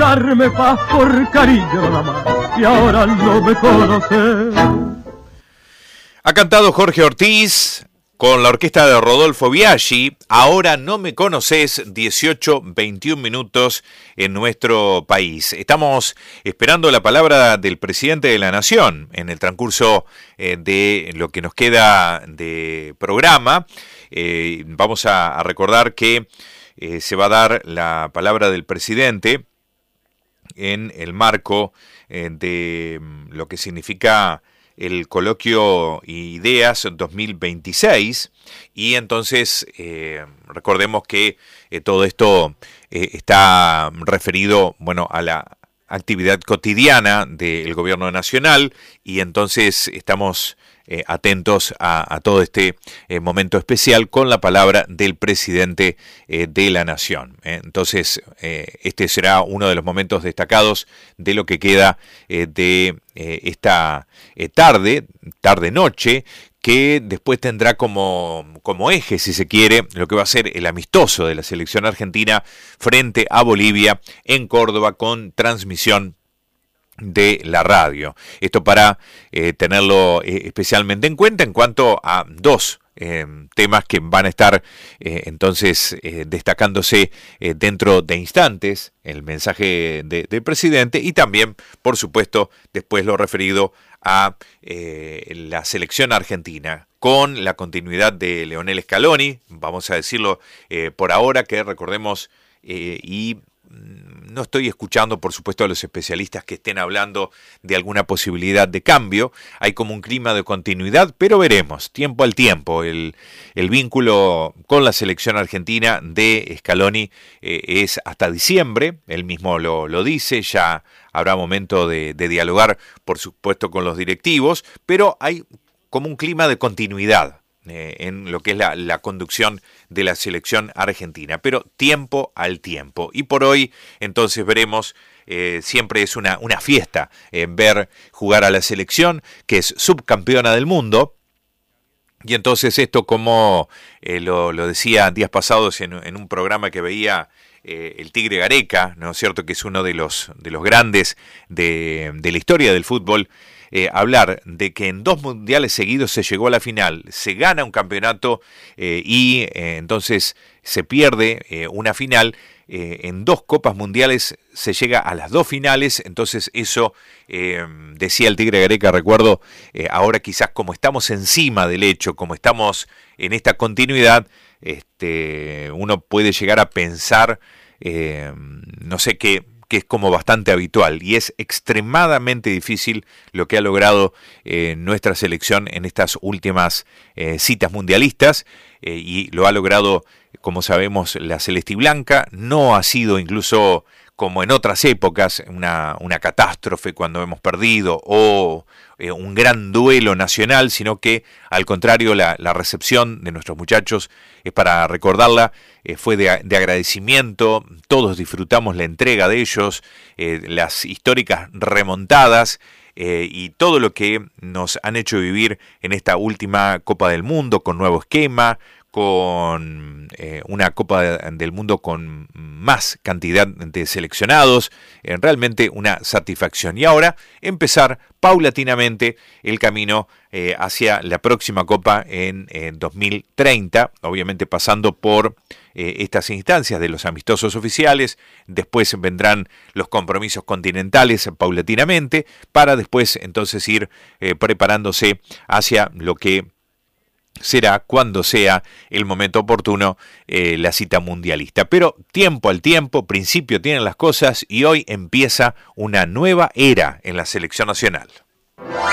darme paz por cariño nada más, y ahora no me conoces. Ha cantado Jorge Ortiz con la orquesta de Rodolfo Biaggi, Ahora no me conoces, 18:21 minutos en nuestro país. Estamos esperando la palabra del presidente de la Nación en el transcurso de lo que nos queda de programa. Vamos a recordar que se va a dar la palabra del presidente en el marco de lo que significa el coloquio Ideas 2026, y entonces recordemos que todo esto está referido, bueno, a la actividad cotidiana del gobierno nacional, y entonces estamos atentos a todo este momento especial con la palabra del presidente de la Nación. Entonces, este será uno de los momentos destacados de lo que queda de esta tarde-noche, que después tendrá como eje, si se quiere, lo que va a ser el amistoso de la selección argentina frente a Bolivia en Córdoba, con transmisión de la radio. Esto para tenerlo especialmente en cuenta en cuanto a dos temas que van a estar entonces destacándose dentro de instantes: el mensaje del presidente, y también, por supuesto, después lo referido a la selección argentina, con la continuidad de Leonel Scaloni, vamos a decirlo por ahora, que recordemos, y no estoy escuchando, por supuesto, a los especialistas que estén hablando de alguna posibilidad de cambio. Hay como un clima de continuidad, pero veremos, tiempo al tiempo. El vínculo con la selección argentina de Scaloni es hasta diciembre, él mismo lo dice. Ya habrá momento de dialogar, por supuesto, con los directivos, pero hay como un clima de continuidad en lo que es la conducción de la selección argentina, pero tiempo al tiempo. Y por hoy, entonces, veremos, siempre es una fiesta ver jugar a la selección, que es subcampeona del mundo. Y entonces esto, como lo decía días pasados en un programa que veía el Tigre Gareca, ¿no es cierto?, que es uno de los grandes de la historia del fútbol, hablar de que en 2 mundiales seguidos se llegó a la final, se gana un campeonato y entonces se pierde una final. En 2 copas mundiales se llega a las 2 finales, entonces eso, decía el Tigre Gareca, recuerdo, ahora quizás como estamos encima del hecho, como estamos en esta continuidad, uno puede llegar a pensar, no sé, que es como bastante habitual, y es extremadamente difícil lo que ha logrado nuestra selección en estas últimas citas mundialistas, y lo ha logrado, como sabemos, la celestiblanca. No ha sido, incluso como en otras épocas, una catástrofe cuando hemos perdido o un gran duelo nacional, sino que al contrario, la recepción de nuestros muchachos es para recordarla, fue de agradecimiento. Todos disfrutamos la entrega de ellos, las históricas remontadas, y todo lo que nos han hecho vivir en esta última Copa del Mundo, con nuevo esquema, con una Copa del Mundo con más cantidad de seleccionados, realmente una satisfacción. Y ahora empezar paulatinamente el camino hacia la próxima Copa en 2030, obviamente pasando por estas instancias de los amistosos oficiales. Después vendrán los compromisos continentales paulatinamente, para después entonces ir preparándose hacia lo que será, cuando sea el momento oportuno, la cita mundialista. Pero tiempo al tiempo, principio tienen las cosas, y hoy empieza una nueva era en la selección nacional.